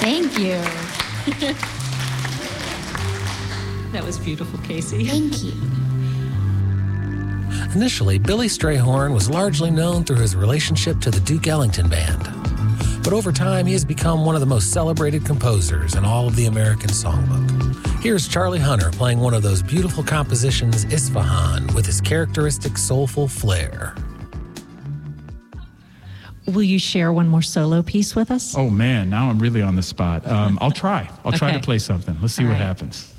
Thank you. That was beautiful, Casey. Thank you. Initially, Billy Strayhorn was largely known through his relationship to the Duke Ellington Band. But over time, he has become one of the most celebrated composers in all of the American songbook. Here's Charlie Hunter playing one of those beautiful compositions, Isfahan, with his characteristic soulful flair. Will you share one more solo piece with us? Oh, man, now I'm really on the spot. I'll try. I'll try to play something. Let's see what happens.